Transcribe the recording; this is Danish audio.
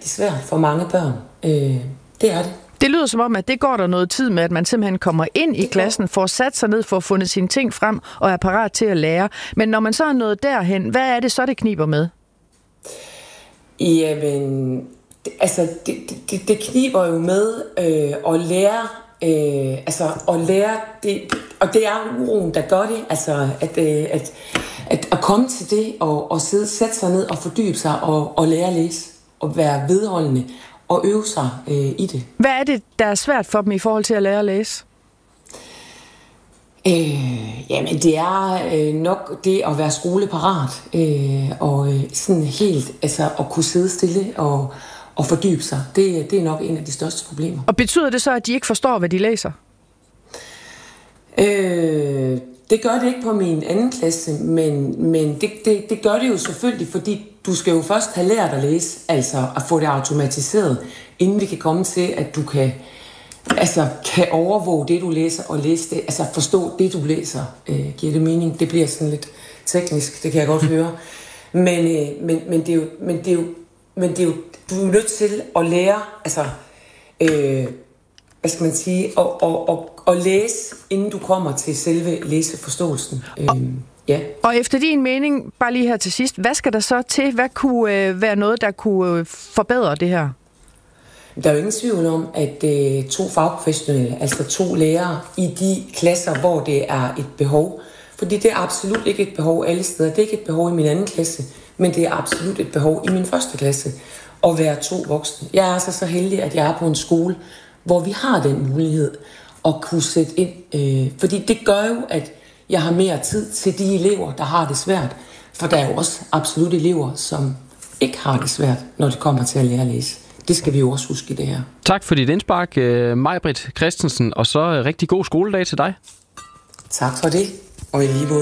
svært for mange børn. Det er det. Det lyder som om, at det går der noget tid med, at man simpelthen kommer ind i klassen, får sat sig ned, får fundet sine ting frem og er parat til at lære. Men når man så er nået derhen, hvad er det så, det kniber med? Jamen, altså det kniber jo med at lære, at lære det, og det er uroen, der gør det, altså at komme til det og sætte sig ned og fordybe sig og lære at læse og være vedholdende og øve sig i det. Hvad er det, der er svært for dem i forhold til at lære at læse? Jamen det er nok det at være skoleparat og sådan helt at kunne sidde stille og fordybe sig. Det er nok en af de største problemer. Og betyder det så, at de ikke forstår, hvad de læser? Det gør det ikke på min anden klasse, men det gør det jo selvfølgelig, fordi du skal jo først have lært at læse, altså at få det automatiseret, inden vi kan komme til, at du kan overvåge det, du læser, og læse det, altså forstå det, du læser. Giver det mening? Det bliver sådan lidt teknisk, det kan jeg godt høre. Men det er jo, du er nødt til at lære, at læse, inden du kommer til selve læseforståelsen. Ja. Og efter din mening, bare lige her til sidst, hvad skal der så til? Hvad kunne være noget, der kunne forbedre det her? Der er jo ingen tvivl om, at 2 fagprofessionelle, altså 2 lærere i de klasser, hvor det er et behov. Fordi det er absolut ikke et behov alle steder. Det er ikke et behov i min anden klasse, men det er absolut et behov i min første klasse at være 2 voksne. Jeg er altså så heldig, at jeg er på en skole, hvor vi har den mulighed at kunne sætte ind. Fordi det gør jo, at jeg har mere tid til de elever, der har det svært. For der er jo også absolut elever, som ikke har det svært, når det kommer til at lære at læse. Det skal vi jo også huske i det her. Tak for dit indspark, Maj-Britt Christensen, og så rigtig god skoledag til dig. Tak for det, og i lige måde.